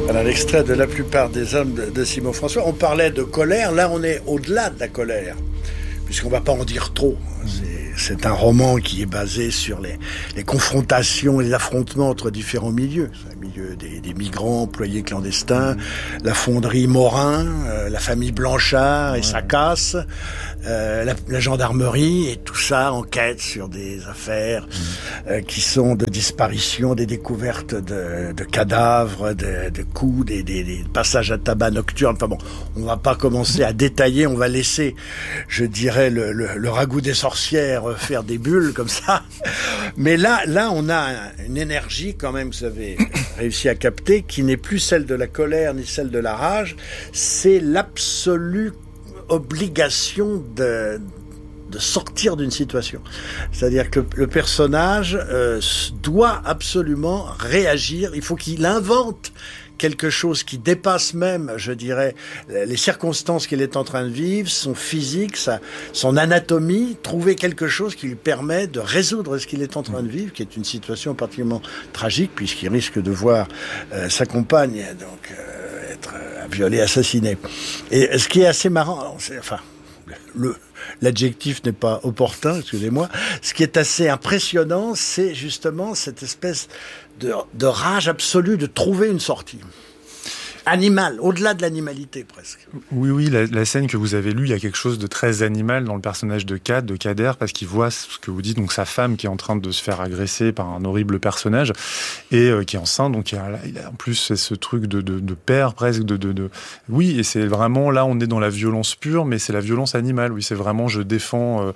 Voilà l'extrait de La plupart des hommes de Simon François. On parlait de colère, là on est au-delà de la colère, puisqu'on ne va pas en dire trop. C'est un roman qui est basé sur les confrontations et les affrontements entre différents milieux. C'est un milieu des migrants, employés clandestins, la fonderie Morin, la famille Blanchard et sa casse, la gendarmerie, et tout ça enquête sur des affaires qui sont de disparition, des découvertes de cadavres, de coups, des passages à tabac nocturnes. Enfin bon, on va pas commencer à détailler, on va laisser, je dirais, le ragoût des sorcières faire des bulles comme ça. Mais là, on a une énergie quand même, vous avez réussi à capter, qui n'est plus celle de la colère ni celle de la rage. C'est l'absolue obligation de sortir d'une situation. C'est-à-dire que le personnage doit absolument réagir. Il faut qu'il invente quelque chose qui dépasse même, je dirais, les circonstances qu'il est en train de vivre, son physique, son anatomie, trouver quelque chose qui lui permet de résoudre ce qu'il est en train de vivre, qui est une situation particulièrement tragique, puisqu'il risque de voir sa compagne être violée, assassinée. Et ce qui est assez marrant, l'adjectif n'est pas opportun, excusez-moi. Ce qui est assez impressionnant, c'est justement cette espèce de rage absolue de trouver une sortie. Animal, au-delà de l'animalité presque. Oui, la scène que vous avez lue, il y a quelque chose de très animal dans le personnage de Kader, parce qu'il voit ce que vous dites, donc sa femme qui est en train de se faire agresser par un horrible personnage, et qui est enceinte, donc il a en plus ce truc de père presque, Oui, et c'est vraiment, là on est dans la violence pure, mais c'est la violence animale, oui, c'est vraiment, je défends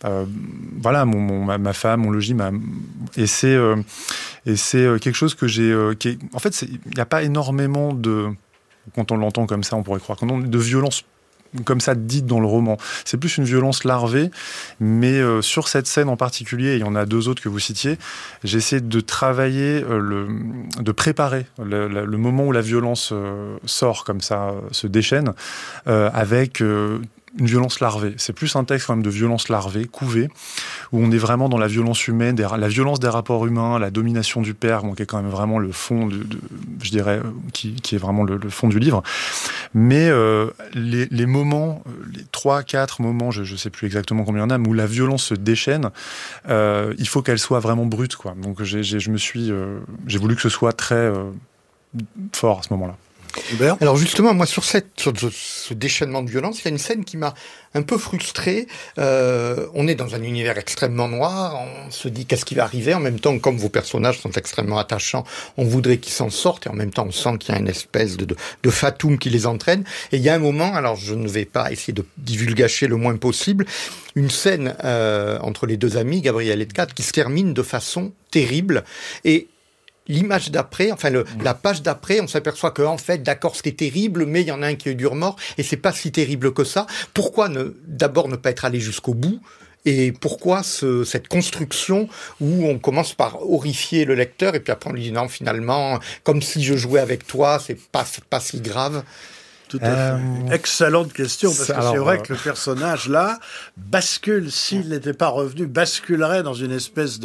ma femme, mon logis, et c'est quelque chose que j'ai... en fait, il n'y a pas énormément de... Quand on l'entend comme ça, on pourrait croire qu'on a de violence comme ça dite dans le roman. C'est plus une violence larvée, mais sur cette scène en particulier, et il y en a deux autres que vous citiez, j'essaie de travailler, de préparer le moment où la violence sort comme ça, se déchaîne, avec... une violence larvée. C'est plus un texte quand même de violence larvée, couvée, où on est vraiment dans la violence humaine, la violence des rapports humains, la domination du père, qui est quand même vraiment le fond, je dirais, qui est vraiment le fond du livre. Mais les moments, les 3-4 moments, je ne sais plus exactement combien il y en a, mais où la violence se déchaîne, il faut qu'elle soit vraiment brute, quoi. Donc j'ai voulu que ce soit très fort à ce moment-là. Alors justement, moi sur ce déchaînement de violence, il y a une scène qui m'a un peu frustré. On est dans un univers extrêmement noir, on se dit qu'est-ce qui va arriver. En même temps, comme vos personnages sont extrêmement attachants, on voudrait qu'ils s'en sortent, et en même temps on sent qu'il y a une espèce de fatum qui les entraîne. Et il y a un moment, alors je ne vais pas essayer de divulgacher le moins possible, une scène entre les deux amis, Gabriel et Kat, qui se termine de façon terrible. Et l'image d'après, la page d'après, on s'aperçoit que, en fait, d'accord, c'était terrible, mais il y en a un qui a eu du remords, et c'est pas si terrible que ça. Pourquoi d'abord ne pas être allé jusqu'au bout? Et pourquoi cette construction où on commence par horrifier le lecteur, et puis après on lui dit non, finalement, comme si je jouais avec toi, c'est pas si grave? Tout à fait. Excellente question, parce que c'est vrai que le personnage là bascule, s'il n'était pas revenu, basculerait dans une espèce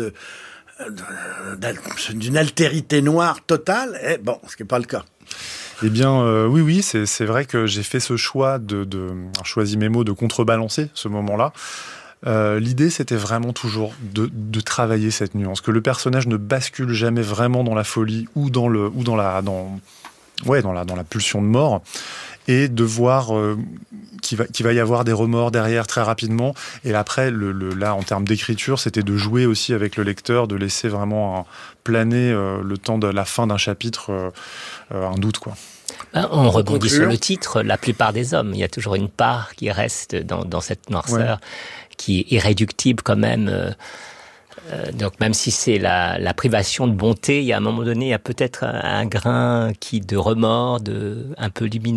d'une altérité noire totale, et bon, ce qui n'est pas le cas. Eh bien, oui, c'est vrai que j'ai fait ce choix choisi mes mots, de contrebalancer ce moment-là. L'idée, c'était vraiment toujours de travailler cette nuance, que le personnage ne bascule jamais vraiment dans la folie ou dans la pulsion de mort, et de voir qu'il va y avoir des remords derrière très rapidement. Et après, là, en termes d'écriture, c'était de jouer aussi avec le lecteur, de laisser vraiment planer le temps de la fin d'un chapitre, un doute, quoi. On rebondit sur le titre, La plupart des hommes. Il y a toujours une part qui reste dans cette noirceur, qui est irréductible quand même. Donc même si c'est la privation de bonté, il y a un moment donné, il y a peut-être un grain de remords, un peu lumineux.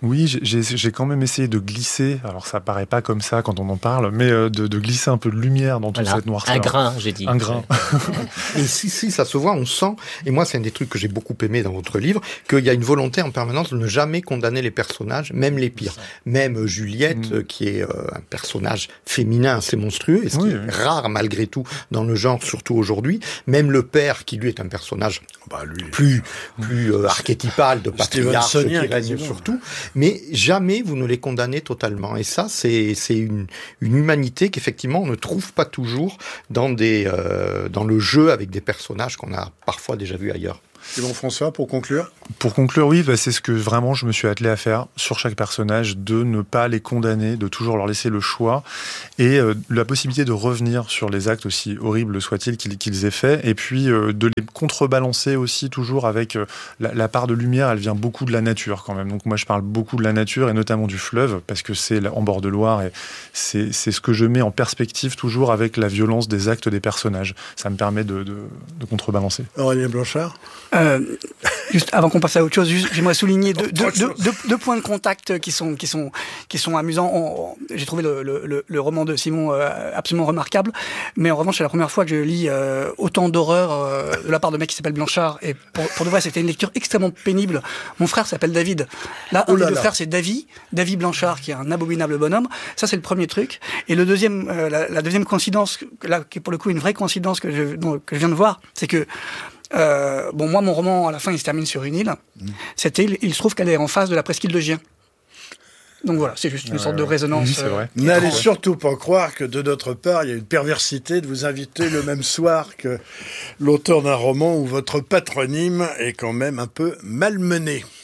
Oui, j'ai quand même essayé de glisser, alors ça paraît pas comme ça quand on en parle, mais de glisser un peu de lumière dans toute cette noirceur. Un grain, j'ai dit. Un grain. Et si, ça se voit, on sent, et moi c'est un des trucs que j'ai beaucoup aimé dans votre livre, qu'il y a une volonté en permanence de ne jamais condamner les personnages, même les pires. Même Juliette, qui est un personnage féminin assez monstrueux, et ce qui est rare malgré tout dans le genre, surtout aujourd'hui. Même le père, qui lui est un personnage plus archétypal de patriarche qui règne surtout, mais jamais vous ne les condamnez totalement. Et ça, c'est une humanité qu'effectivement on ne trouve pas toujours dans le jeu avec des personnages qu'on a parfois déjà vus ailleurs. C'est bon, François, pour conclure ? Pour conclure, oui, c'est ce que vraiment je me suis attelé à faire sur chaque personnage, de ne pas les condamner, de toujours leur laisser le choix et la possibilité de revenir sur les actes, aussi horribles soient-ils qu'ils aient faits, et puis de les contrebalancer aussi toujours avec la part de lumière. Elle vient beaucoup de la nature quand même. Donc moi je parle beaucoup de la nature et notamment du fleuve, parce que c'est en bord de Loire et c'est ce que je mets en perspective toujours avec la violence des actes des personnages. Ça me permet de contrebalancer. Aurélien Blanchard ? Juste avant qu'on passe à autre chose, j'aimerais souligner deux points de contact qui sont amusants. J'ai trouvé le roman de Simon absolument remarquable, mais en revanche c'est la première fois que je lis autant d'horreur de la part de mec qui s'appelle Blanchard, et pour de vrai c'était une lecture extrêmement pénible. Mon frère s'appelle David. Là, un des deux frères c'est David Blanchard, qui est un abominable bonhomme. Ça c'est le premier truc. Et le deuxième, la deuxième coïncidence, là qui est pour le coup une vraie coïncidence que je viens de voir, c'est que moi, mon roman, à la fin, il se termine sur une île. Cette île, il se trouve qu'elle est en face de la presqu'île de Gien. Donc voilà, c'est juste une sorte de résonance. Oui, c'est vrai. N'allez surtout pas croire que de notre part, il y a une perversité de vous inviter le même soir que l'auteur d'un roman où votre patronyme est quand même un peu malmené.